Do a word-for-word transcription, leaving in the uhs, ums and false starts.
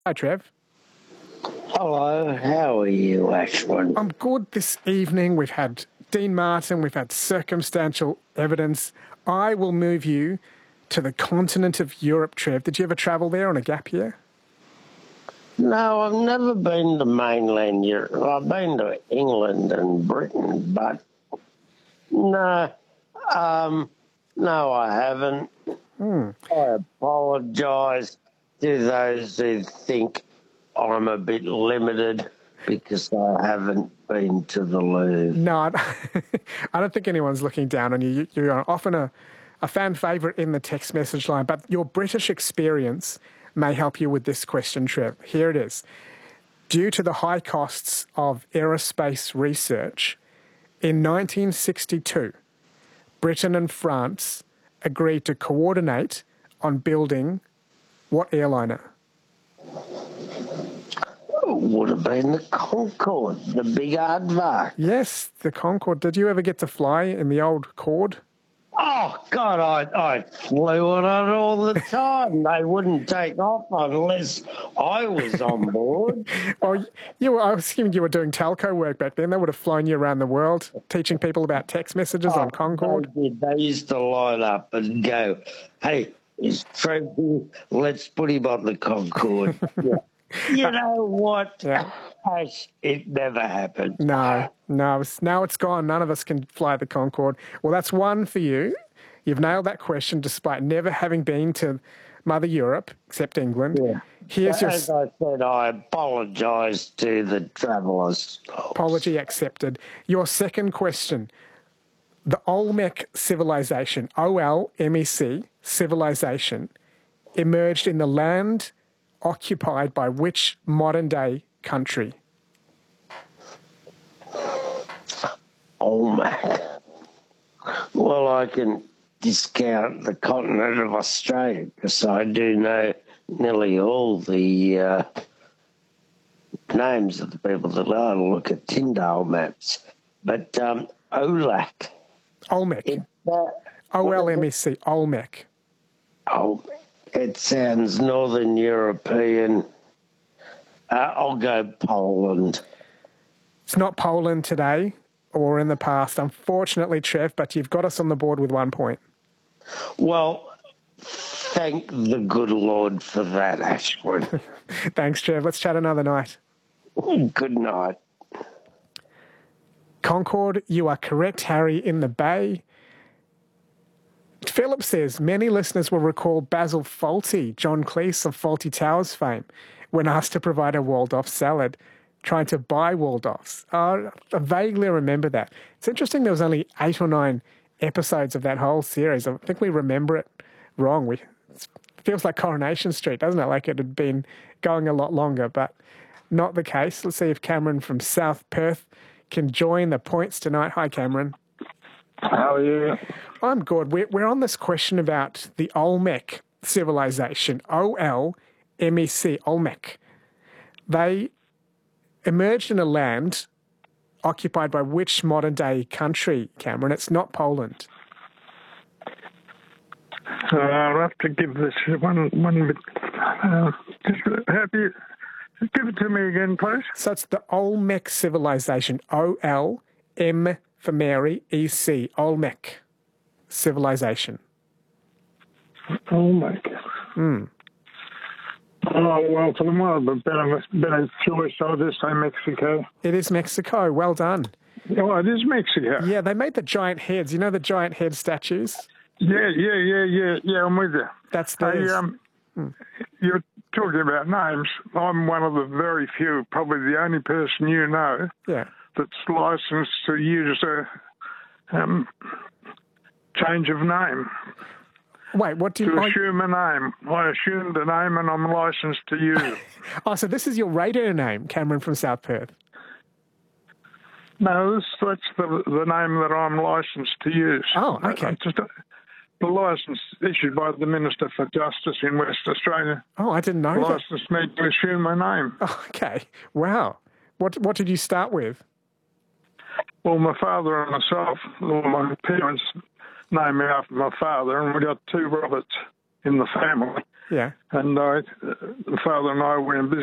Hi, Trev. Hello, how are you, Ashwin? I'm good this evening. We've had Dean Martin, we've had circumstantial evidence. I will move you to the continent of Europe, Trev. Did you ever travel there on a gap year? No, I've never been to mainland Europe. I've been to England and Britain, but no, um, no, I haven't. Hmm. I apologise to those who think I'm a bit limited because I haven't been to the Louvre. No, I I don't think anyone's looking down on you. You- You're often a, a fan favourite in the text message line, but your British experience may help you with this question, Trev. Here it is. Due to the high costs of aerospace research, in nineteen sixty-two, Britain and France agreed to coordinate on building what airliner? It would have been the Concorde, the big aardvark. Yes, the Concorde. Did you ever get to fly in the old Cord? Oh, God, I, I flew on it all the time. They wouldn't take off unless I was on board. Oh, you were, I was assuming you were doing telco work back then. They would have flown you around the world, teaching people about text messages Oh, on Concorde. They, did. They used to line up and go, hey, is Trevor, let's put him on the Concorde. Yeah. You know what? Yeah. Ash, it never happened. No, no. It's, now it's gone. None of us can fly the Concorde. Well, that's one for you. You've nailed that question despite never having been to Mother Europe, except England. Yeah. Here's your As I said, I apologise to the travellers. apology accepted. Your second question. The Olmec civilization, O L M E C, civilization, emerged in the land occupied by which modern-day country? Olmec. Well, I can discount the continent of Australia because I do know nearly all the uh, names of the people that I look at Tyndale maps. But um, Olac. Olmec. It, uh, O L M E C, Olmec. oh, it sounds Northern European. Uh, I'll go Poland. It's not Poland today or in the past, unfortunately, Trev, but you've got us on the board with one point. Well, thank the good Lord for that, Ashwin. Thanks, Trev. Let's chat another night. Good night. Concorde, you are correct, Harry, in the Bay. Philip says, many listeners will recall Basil Fawlty, John Cleese of Fawlty Towers fame, when asked to provide a Waldorf salad, trying to buy Waldorfs. Uh, I vaguely remember that. It's interesting there was only eight or nine episodes of that whole series. I think we remember it wrong. We, it feels like Coronation Street, doesn't it? Like it had been going a lot longer, but not the case. Let's see if Cameron from South Perth can join the points tonight. Hi, Cameron. How are you? I'm good. We're, we're on this question about the Olmec civilization, O L M E C, Olmec. They emerged in a land occupied by which modern-day country, Cameron? It's not Poland. Uh, I'll have to give this one one bit. Uh, just have you just give it to me again, please. So it's the Olmec civilization, O L M for Mary, E C, Olmec civilization. Olmec. Hmm. Oh, well, for the moment, a better, better choice, I'll just say Mexico. It is Mexico. Well done. Oh, it is Mexico. Yeah, they made the giant heads. You know the giant head statues? Yeah, yeah, yeah, yeah, yeah, I'm with you. That's Hey, theirs. um, you're talking about names. I'm one of the very few, probably the only person you know Yeah. that's licensed to use a um, change of name. Wait, what do you... To oh, assume a name. I assumed a name and I'm licensed to use it. oh, so this is your radio name, Cameron from South Perth. No, this, that's the, the name that I'm licensed to use. Oh, okay. Uh, Just a, the licence issued by the Minister for Justice in West Australia. Oh, I didn't know that. Licensed me to assume my name. Oh, okay. Wow. What what did you start with? Well, my father and myself, well, my parents named me after my father, and we got two Roberts in the family. Yeah. And I, the father and I were in business.